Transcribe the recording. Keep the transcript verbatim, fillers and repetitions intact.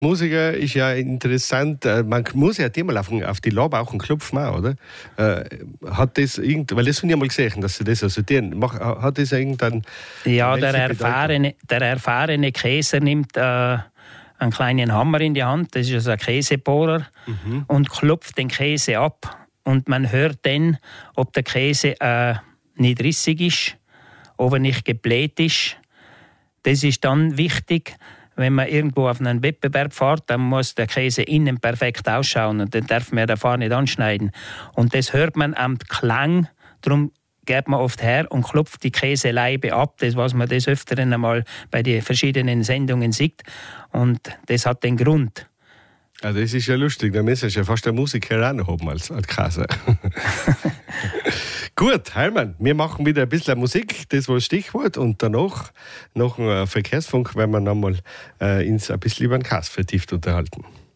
Musiker ist ja interessant. Man muss ja immer auf, auf die Laube auch einen Klopf machen, oder? Äh, hat das irgend, weil das habe ich ja mal gesehen, dass sie das also tun. Hat das irgendein... Ja, der erfahrene, der erfahrene Käser nimmt äh, einen kleinen Hammer in die Hand, das ist also ein Käsebohrer, mhm. und klopft den Käse ab. Und man hört dann, ob der Käse äh, nicht rissig ist, ob er nicht gebläht ist. Das ist dann wichtig. Wenn man irgendwo auf einen Wettbewerb fährt, dann muss der Käse innen perfekt ausschauen und dann darf man den Fahr nicht anschneiden. Und das hört man am Klang, darum geht man oft her und klopft die Käseleibe ab, das was man des Öfteren einmal bei den verschiedenen Sendungen sieht. Und das hat den Grund. Ja, das ist ja lustig, da müssen ja fast der Musiker auch noch haben als, als Käse. Gut, Hermann, wir machen wieder ein bisschen Musik, das war das Stichwort, und danach, nach dem Verkehrsfunk, werden wir nochmal äh, uns ein bisschen über den Käse vertieft unterhalten.